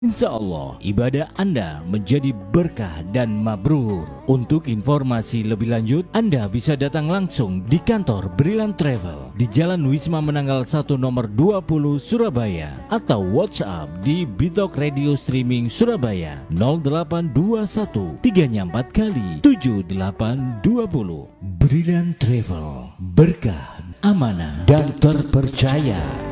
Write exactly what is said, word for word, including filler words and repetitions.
Insya Allah ibadah Anda menjadi berkah dan mabrur. Untuk informasi lebih lanjut, Anda bisa datang langsung di kantor Brilliant Travel di Jalan Wisma Menanggal satu nomor dua puluh Surabaya, atau WhatsApp di Bitok Radio Streaming Surabaya nol delapan dua satu tiga empat kali tujuh delapan dua nol. Brilliant Travel, berkah, amanah dan terpercaya.